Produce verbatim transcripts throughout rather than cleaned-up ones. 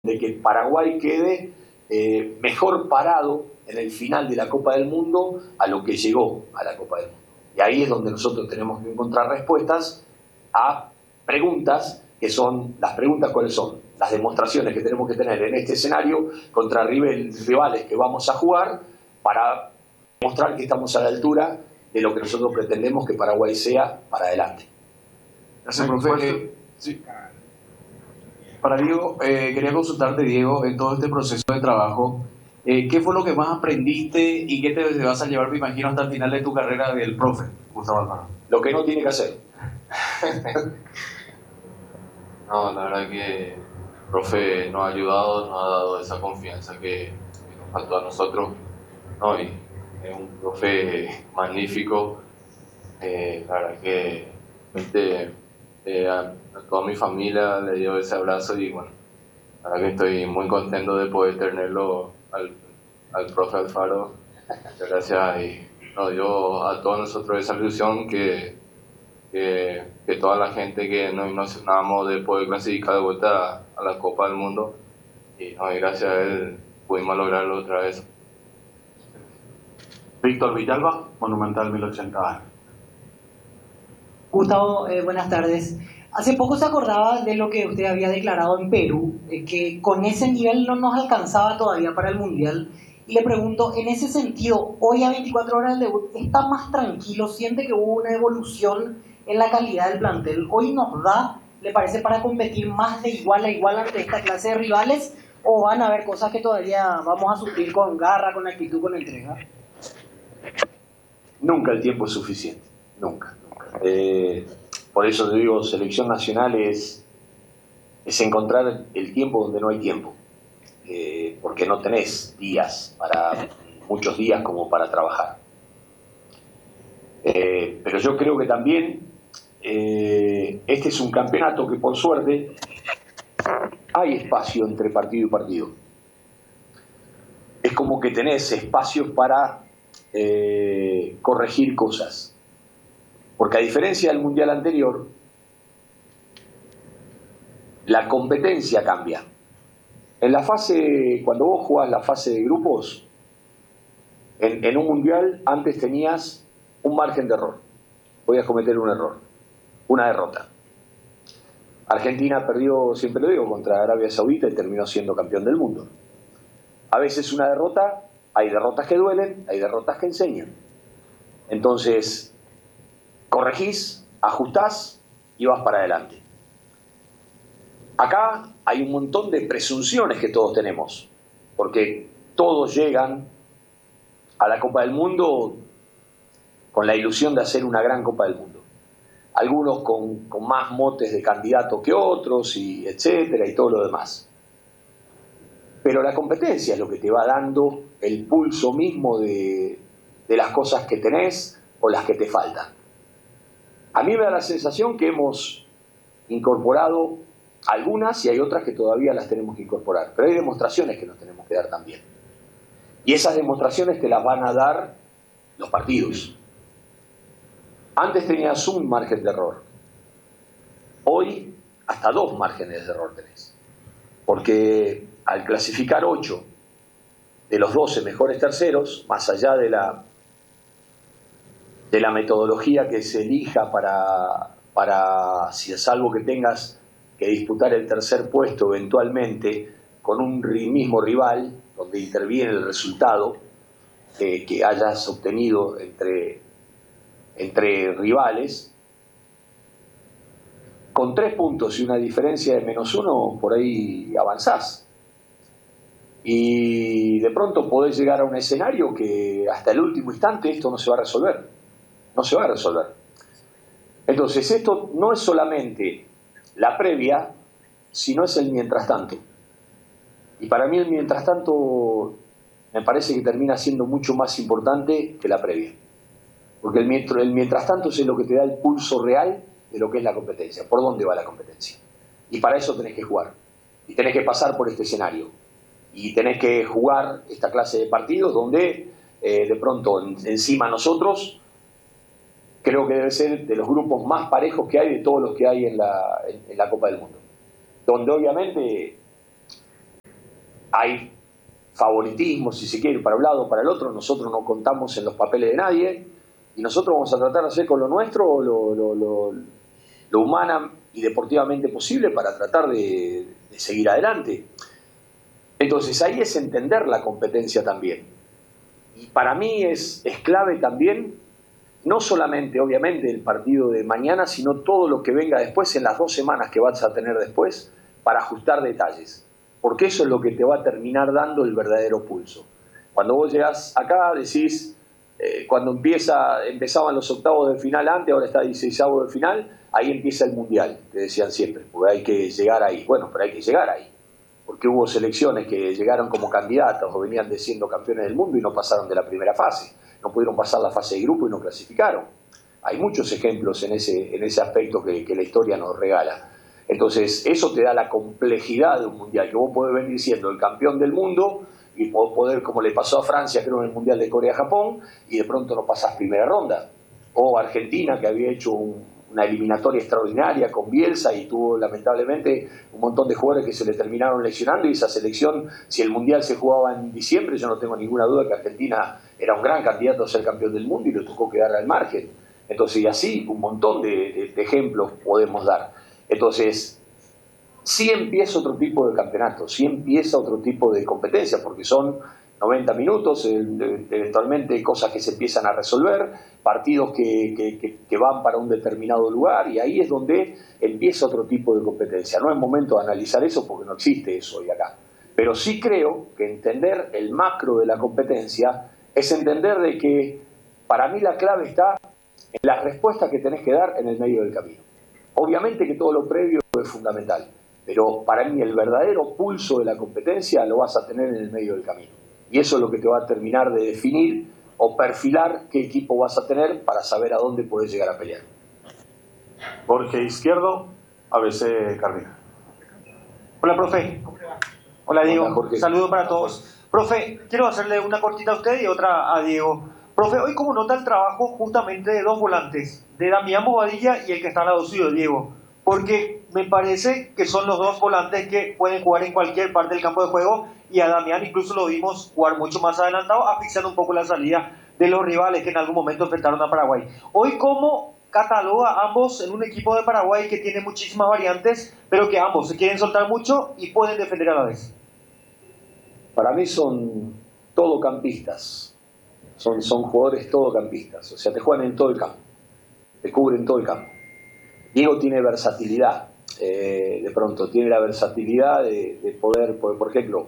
de que Paraguay quede eh, mejor parado en el final de la Copa del Mundo a lo que llegó a la Copa del Mundo. Y ahí es donde nosotros tenemos que encontrar respuestas a preguntas que son, las preguntas cuáles son, las demostraciones que tenemos que tener en este escenario contra rivales que vamos a jugar para demostrar que estamos a la altura de lo que nosotros pretendemos que Paraguay sea para adelante. Gracias, profe. Eh, sí. Para Diego, eh, quería consultarte, Diego, en todo este proceso de trabajo, eh, ¿qué fue lo que más aprendiste y qué te vas a llevar, me imagino, hasta el final de tu carrera del profe, Gustavo Alfaro? Lo que no tiene que hacer. No, la verdad que el profe nos ha ayudado, nos ha dado esa confianza que, que nos faltó a nosotros. No, y es un profe magnífico. Eh, la verdad que este, eh, a, a toda mi familia le dio ese abrazo y bueno, la verdad que estoy muy contento de poder tenerlo al, al profe Alfaro. Muchas gracias y nos dio a todos nosotros esa ilusión que, que, que toda la gente que nos ilusionábamos de poder clasificar de vuelta a, a la Copa del Mundo y, no, y gracias a él pudimos lograrlo otra vez. Víctor Villalba, Monumental mil ochenta. Gustavo, eh, buenas tardes. Hace poco se acordaba de lo que usted había declarado en Perú, eh, que con ese nivel no nos alcanzaba todavía para el Mundial. Y le pregunto, en ese sentido, hoy a veinticuatro horas del debut, ¿está más tranquilo? ¿Siente que hubo una evolución en la calidad del plantel? ¿Hoy nos da, le parece, para competir más de igual a igual ante esta clase de rivales? ¿O van a haber cosas que todavía vamos a sufrir con garra, con actitud, con entrega? Nunca el tiempo es suficiente, nunca. Eh, por eso te digo, selección nacional es, es encontrar el tiempo donde no hay tiempo, eh, porque no tenés días, para muchos días como para trabajar. Eh, pero yo creo que también eh, este es un campeonato que por suerte hay espacio entre partido y partido. Es como que tenés espacios para eh, corregir cosas. Porque a diferencia del Mundial anterior, la competencia cambia. En la fase, cuando vos jugás la fase de grupos, en, en un Mundial antes tenías un margen de error. Podías cometer un error, una derrota. Argentina perdió, siempre lo digo, contra Arabia Saudita y terminó siendo campeón del mundo. A veces una derrota, hay derrotas que duelen, hay derrotas que enseñan. Entonces, corregís, ajustás y vas para adelante. Acá hay un montón de presunciones que todos tenemos, porque todos llegan a la Copa del Mundo con la ilusión de hacer una gran Copa del Mundo. Algunos con, con más motes de candidato que otros, y etcétera, y todo lo demás. Pero la competencia es lo que te va dando el pulso mismo de, de las cosas que tenés o las que te faltan. A mí me da la sensación que hemos incorporado algunas y hay otras que todavía las tenemos que incorporar. Pero hay demostraciones que nos tenemos que dar también. Y esas demostraciones te las van a dar los partidos. Antes tenías un margen de error. Hoy hasta dos márgenes de error tenés. Porque al clasificar ocho de los doce mejores terceros, más allá de la... de la metodología que se elija para, para, si es algo que tengas que disputar el tercer puesto eventualmente con un mismo rival, donde interviene el resultado eh, que hayas obtenido entre, entre rivales, con tres puntos y una diferencia de menos uno, por ahí avanzás. Y de pronto podés llegar a un escenario que hasta el último instante esto no se va a resolver. No se va a resolver. Entonces esto no es solamente la previa, sino es el mientras tanto. Y para mí el mientras tanto me parece que termina siendo mucho más importante que la previa. Porque el mientras, el mientras tanto es lo que te da el pulso real de lo que es la competencia, por dónde va la competencia. Y para eso tenés que jugar. Y tenés que pasar por este escenario. Y tenés que jugar esta clase de partidos donde eh, de pronto en, encima nosotros... creo que debe ser de los grupos más parejos que hay de todos los que hay en la, en, en la Copa del Mundo. Donde obviamente hay favoritismo, si se quiere, para un lado o para el otro. Nosotros no contamos en los papeles de nadie y nosotros vamos a tratar de hacer con lo nuestro lo, lo, lo, lo humana y deportivamente posible para tratar de, de seguir adelante. Entonces ahí es entender la competencia también. Y para mí es, es clave también, no solamente obviamente el partido de mañana, sino todo lo que venga después en las dos semanas que vas a tener después para ajustar detalles. Porque eso es lo que te va a terminar dando el verdadero pulso. Cuando vos llegás acá decís, eh, cuando empieza, empezaban los octavos de final antes, ahora está dieciseisavo de final, ahí empieza el Mundial, te decían siempre, porque hay que llegar ahí. Bueno, pero hay que llegar ahí. Porque hubo selecciones que llegaron como candidatas o venían de siendo campeones del mundo y no pasaron de la primera fase. No pudieron pasar la fase de grupo y no clasificaron. Hay muchos ejemplos en ese, en ese aspecto que, que la historia nos regala. Entonces, eso te da la complejidad de un mundial, que vos podés venir siendo el campeón del mundo y poder, como le pasó a Francia, creo, en el Mundial de Corea-Japón, y de pronto no pasás primera ronda. O Argentina, que había hecho un, una eliminatoria extraordinaria con Bielsa y tuvo, lamentablemente, un montón de jugadores que se le terminaron lesionando, y esa selección, si el Mundial se jugaba en diciembre, yo no tengo ninguna duda que Argentina era un gran candidato a ser campeón del mundo y le tocó quedar al margen. Entonces, y así, un montón de, de, de ejemplos podemos dar. Entonces, sí empieza otro tipo de campeonato, sí empieza otro tipo de competencia, porque son noventa minutos, eventualmente cosas que se empiezan a resolver, partidos que, que, que van para un determinado lugar, y ahí es donde empieza otro tipo de competencia. No es momento de analizar eso porque no existe eso hoy acá. Pero sí creo que entender el macro de la competencia es entender de que para mí la clave está en las respuestas que tenés que dar en el medio del camino. Obviamente que todo lo previo es fundamental, pero para mí el verdadero pulso de la competencia lo vas a tener en el medio del camino. Y eso es lo que te va a terminar de definir o perfilar qué equipo vas a tener para saber a dónde puedes llegar a pelear. Jorge Izquierdo, A B C Carvina. Hola, profe. Hola, Diego. Hola, saludo para todos. Profe, quiero hacerle una cortita a usted y otra a Diego. Profe, hoy como nota el trabajo justamente de dos volantes, de Damián Bobadilla y el que está al lado suyo, Diego, porque me parece que son los dos volantes que pueden jugar en cualquier parte del campo de juego, y a Damián incluso lo vimos jugar mucho más adelantado, asfixiando un poco la salida de los rivales que en algún momento enfrentaron a Paraguay. Hoy, ¿cómo cataloga a ambos en un equipo de Paraguay que tiene muchísimas variantes, pero que ambos se quieren soltar mucho y pueden defender a la vez? Para mí son todocampistas. Son, son jugadores todocampistas, o sea, te juegan en todo el campo, te cubren todo el campo. Diego tiene versatilidad, eh, de pronto tiene la versatilidad de, de poder, por, por ejemplo,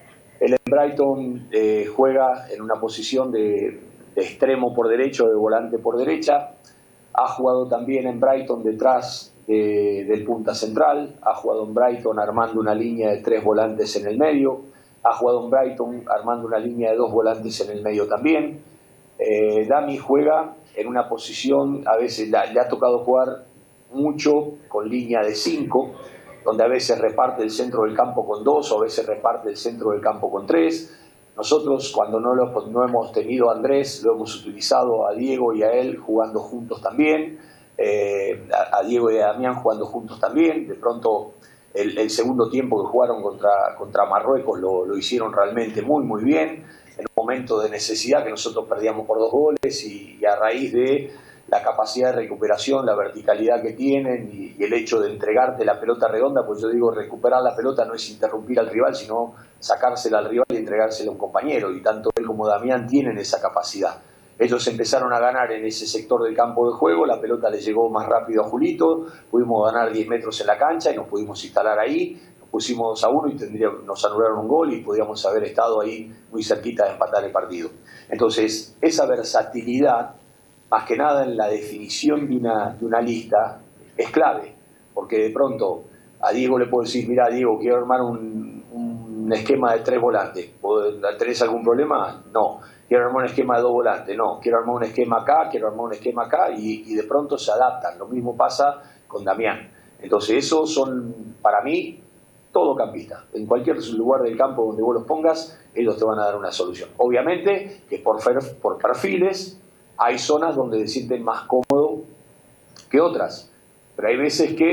él en Brighton eh, juega en una posición de, de extremo por derecho, de volante por derecha, ha jugado también en Brighton detrás de, del punta central, ha jugado en Brighton armando una línea de tres volantes en el medio, ha jugado en Brighton armando una línea de dos volantes en el medio también. Eh, Dami juega en una posición, a veces la, le ha tocado jugar mucho con línea de cinco, donde a veces reparte el centro del campo con dos o a veces reparte el centro del campo con tres. Nosotros, cuando no, lo, no hemos tenido a Andrés, lo hemos utilizado a Diego y a él jugando juntos también, eh, a, a Diego y a Damián jugando juntos también. De pronto El, el segundo tiempo que jugaron contra, contra Marruecos lo, lo hicieron realmente muy muy bien, en un momento de necesidad que nosotros perdíamos por dos goles, y, y a raíz de la capacidad de recuperación, la verticalidad que tienen y, y el hecho de entregarte la pelota redonda, pues yo digo, recuperar la pelota no es interrumpir al rival, sino sacársela al rival y entregársela a un compañero, y tanto él como Damián tienen esa capacidad. Ellos empezaron a ganar en ese sector del campo de juego, la pelota le llegó más rápido a Julito, pudimos ganar diez metros en la cancha y nos pudimos instalar ahí, nos pusimos dos a uno y tendríamos, nos anularon un gol y podíamos haber estado ahí muy cerquita de empatar el partido. Entonces, esa versatilidad, más que nada en la definición de una, de una lista, es clave, porque de pronto a Diego le puedo decir, mira Diego, quiero armar un, un esquema de tres volantes, ¿tenés algún problema? No. Quiero armar un esquema de dos volantes, no, quiero armar un esquema acá, quiero armar un esquema acá, y, y de pronto se adaptan. Lo mismo pasa con Damián. Entonces esos son, para mí, todocampistas. En cualquier lugar del campo donde vos los pongas, ellos te van a dar una solución. Obviamente que por, por perfiles hay zonas donde se sienten más cómodos que otras, pero hay veces que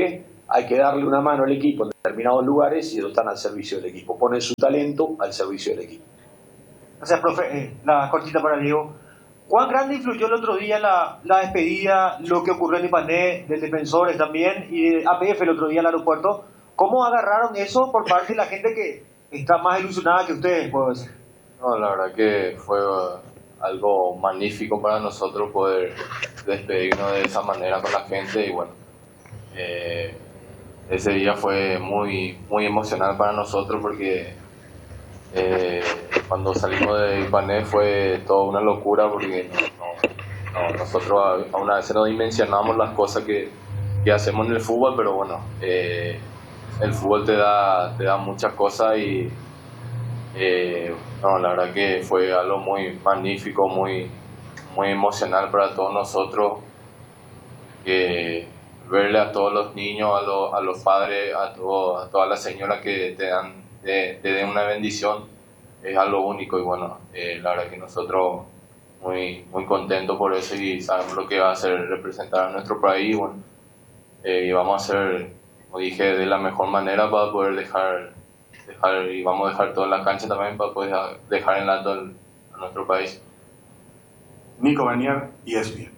hay que darle una mano al equipo en determinados lugares y ellos están al servicio del equipo, ponen su talento al servicio del equipo. O sea, profe, eh, la cortita para Diego. ¿Cuán grande influyó el otro día la, la despedida, lo que ocurrió en Ipané, de defensores también, y de A P F el otro día al aeropuerto? ¿Cómo agarraron eso por parte de la gente que está más ilusionada que ustedes, puedo decir? No, la verdad que fue algo magnífico para nosotros poder despedirnos de esa manera con la gente y bueno, eh, ese día fue muy, muy emocional para nosotros porque eh, cuando salimos de Ipané fue toda una locura porque no, no, nosotros a, a una vez no dimensionamos las cosas que, que hacemos en el fútbol, pero bueno, eh, el fútbol te da, te da muchas cosas y eh, no, la verdad que fue algo muy magnífico, muy, muy emocional para todos nosotros, que verle a todos los niños, a, lo, a los padres, a, todo, a todas las señoras que te dan, te, te den una bendición, es algo único y bueno, eh, la verdad que nosotros muy, muy contentos por eso y sabemos lo que va a hacer representar a nuestro país y bueno, eh, y vamos a hacer, como dije, de la mejor manera para poder dejar, dejar y vamos a dejar todo en la cancha también para poder dejar en alto a nuestro país. Nico Banier, E S P N.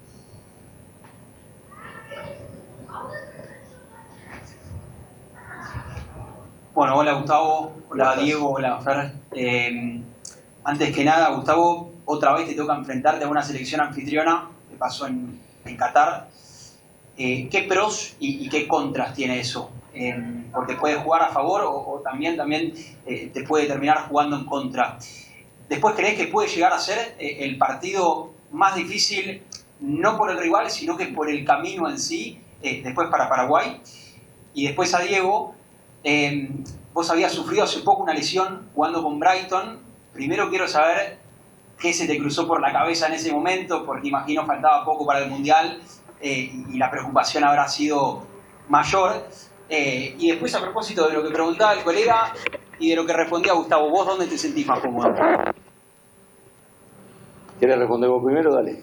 Bueno, hola Gustavo, hola Diego, hola Fer. Eh, antes que nada, Gustavo, otra vez te toca enfrentarte a una selección anfitriona que pasó en, en Qatar. Eh, ¿Qué pros y, y qué contras tiene eso? Eh, porque puede jugar a favor o, o también, también eh, te puede terminar jugando en contra. Después, ¿crees que puede llegar a ser eh, el partido más difícil, no por el rival, sino que por el camino en sí, eh, después para Paraguay? Y después a Diego, eh, vos habías sufrido hace poco una lesión jugando con Brighton. Primero quiero saber qué se te cruzó por la cabeza en ese momento, porque imagino faltaba poco para el Mundial eh, y la preocupación habrá sido mayor. Eh, y después, a propósito de lo que preguntaba el colega y de lo que respondía Gustavo, ¿vos dónde te sentís más cómodo? ¿Quieres responder vos primero? Dale.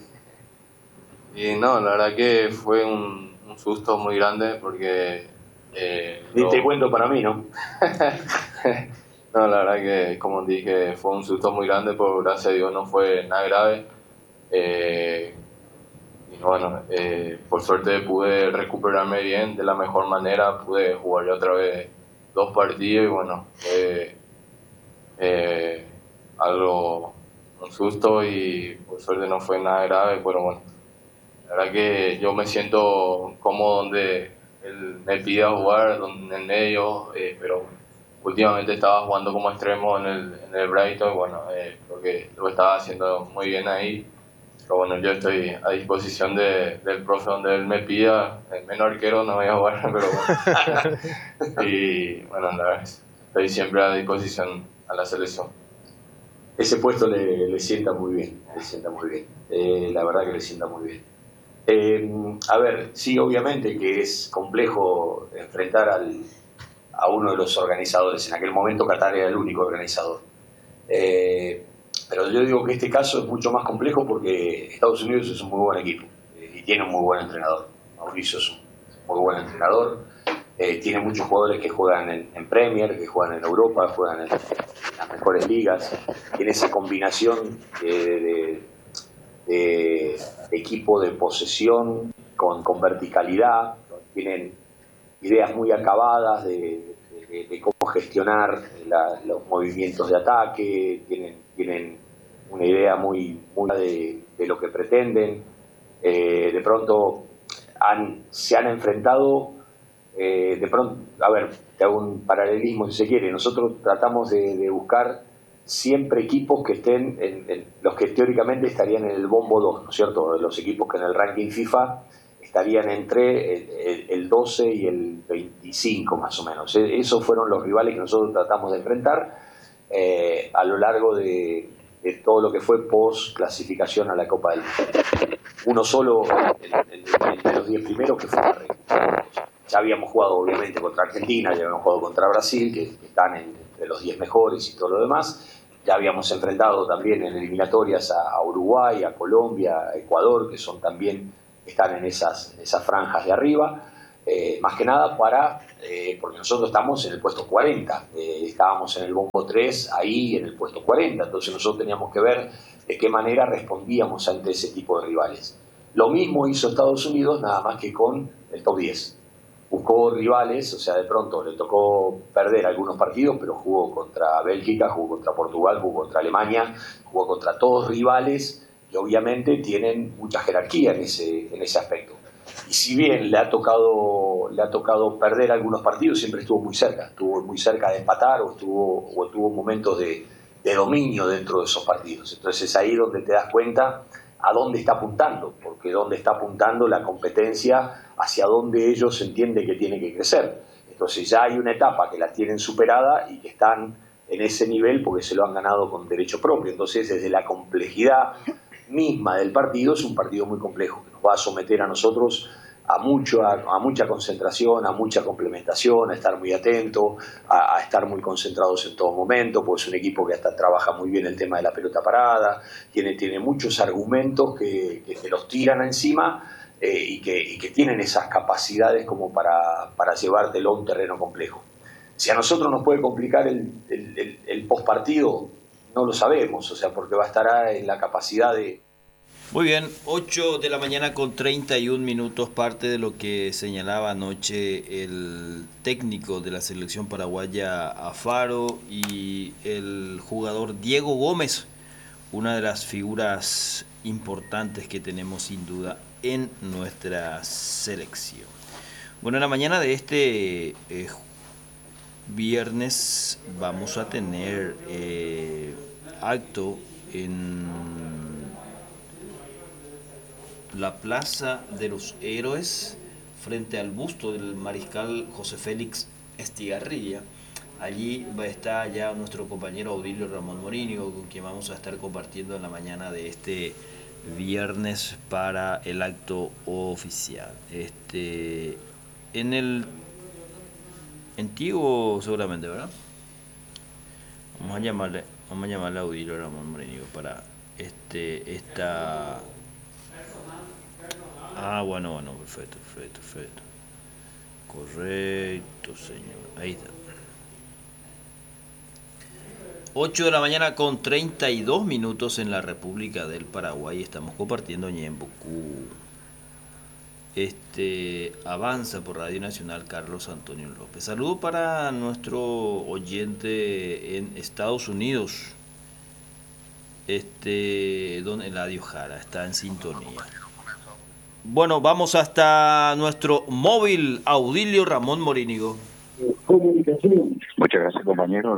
Y no, la verdad que fue un, un susto muy grande porque... Eh, Diste lo... cuento para mí, ¿no? No, la verdad que, como dije, fue un susto muy grande, pero gracias a Dios no fue nada grave. Eh, y bueno, eh, por suerte pude recuperarme bien, de la mejor manera, pude jugar ya otra vez dos partidos y bueno, fue eh, algo, un susto y por suerte no fue nada grave, pero bueno, la verdad que yo me siento cómodo donde él me pide jugar, donde, en el medio, eh, pero últimamente estaba jugando como extremo en el, en el Brighton, bueno, eh, porque lo estaba haciendo muy bien ahí. Pero bueno, yo estoy a disposición de, del profe donde él me pida. El menor arquero no voy a jugar, pero bueno. Y bueno, la verdad, estoy siempre a disposición a la selección. Ese puesto le, le sienta muy bien, le sienta muy bien. Eh, la verdad que le sienta muy bien. Eh, a ver, sí, obviamente que es complejo enfrentar al, a uno de los organizadores. En aquel momento Qatar era el único organizador. Eh, pero yo digo que este caso es mucho más complejo porque Estados Unidos es un muy buen equipo eh, y tiene un muy buen entrenador. Mauricio es un muy buen entrenador. Eh, tiene muchos jugadores que juegan en, en Premier, que juegan en Europa, juegan en, en las mejores ligas. Tiene esa combinación de, de, de, de equipo de posesión con, con verticalidad. Tienen ideas muy acabadas de, de, de cómo gestionar la, los movimientos de ataque. Tienen, tienen una idea muy, muy de, de lo que pretenden. Eh, de pronto han, se han enfrentado, eh, de pronto, a ver, te hago un paralelismo si se quiere. Nosotros tratamos de, de buscar siempre equipos que estén, en, en, los que teóricamente estarían en el bombo dos, ¿no es cierto? Los equipos que en el ranking FIFA estarían entre el, el, el doce y el veinticinco más o menos. Esos fueron los rivales que nosotros tratamos de enfrentar eh, a lo largo de, de todo lo que fue post clasificación a la Copa del Mundo. Uno solo entre los diez primeros que fue Marruecos. Ya habíamos jugado obviamente contra Argentina, ya habíamos jugado contra Brasil, que están entre los diez mejores y todo lo demás. Ya habíamos enfrentado también en eliminatorias a, a Uruguay, a Colombia, a Ecuador, que son también están en esas, esas franjas de arriba. Eh, más que nada para, eh, porque nosotros estamos en el puesto cuarenta, eh, estábamos en el bombo tres, ahí en el puesto cuarenta, entonces nosotros teníamos que ver de qué manera respondíamos ante ese tipo de rivales. Lo mismo hizo Estados Unidos, nada más que con el top diez. Buscó rivales, o sea, de pronto le tocó perder algunos partidos, pero jugó contra Bélgica, jugó contra Portugal, jugó contra Alemania, jugó contra todos rivales y obviamente tienen mucha jerarquía en ese, en ese aspecto. Y si bien le ha tocado le ha tocado perder algunos partidos, siempre estuvo muy cerca, estuvo muy cerca de empatar o estuvo o tuvo momentos de, de dominio dentro de esos partidos. Entonces es ahí donde te das cuenta a dónde está apuntando, porque dónde está apuntando la competencia, hacia dónde ellos entienden que tiene que crecer. Entonces ya hay una etapa que la tienen superada y que están en ese nivel porque se lo han ganado con derecho propio. Entonces desde la complejidad misma del partido, es un partido muy complejo, que nos va a someter a nosotros a, mucho, a, a mucha concentración, a mucha complementación, a estar muy atentos, a, a estar muy concentrados en todo momento, porque es un equipo que hasta trabaja muy bien el tema de la pelota parada, tiene, tiene muchos argumentos que, que te los tiran encima eh, y, que, y que tienen esas capacidades como para, para llevártelo a un terreno complejo. Si a nosotros nos puede complicar el, el, el, el postpartido, no lo sabemos, o sea, porque va a estar en la capacidad de... Muy bien, ocho de la mañana con treinta y un minutos, parte de lo que señalaba anoche el técnico de la selección paraguaya Afaro y el jugador Diego Gómez, una de las figuras importantes que tenemos sin duda en nuestra selección. Bueno, en la mañana de este eh, viernes vamos a tener eh, acto en la Plaza de los Héroes frente al busto del mariscal José Félix Estigarribia. Allí va a estar ya nuestro compañero Audilio Ramón Morínigo, con quien vamos a estar compartiendo en la mañana de este viernes para el acto oficial. Este, en el antiguo seguramente, ¿verdad? Vamos a llamarle, vamos a llamarle a Audilio Ramón Morínigo para este, esta... Ah, bueno, bueno, perfecto, perfecto, perfecto. Correcto, señor. Ahí está. ocho de la mañana con treinta y dos minutos en la República del Paraguay. Estamos compartiendo Ñembucú. Este avanza por Radio Nacional Carlos Antonio López. Saludo para nuestro oyente en Estados Unidos. Este, don Eladio Jara está en sintonía. Bueno, vamos hasta nuestro móvil, Audilio Ramón Morínigo. Comunicación. Muchas gracias, compañero.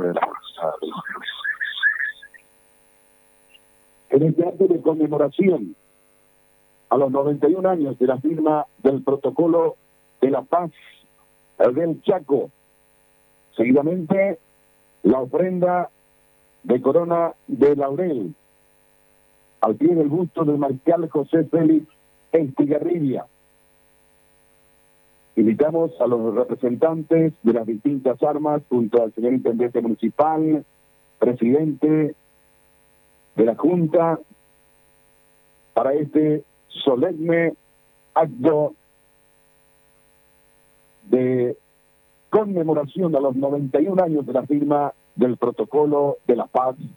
En este acto de conmemoración a los noventa y un años de la firma del Protocolo de la Paz del Chaco, seguidamente la ofrenda de corona de laurel al pie del busto del mariscal José Félix Estigarribia. Invitamos a los representantes de las distintas armas junto al señor intendente municipal, presidente de la Junta, para este solemne acto de conmemoración a los noventa y un años de la firma del Protocolo de la Paz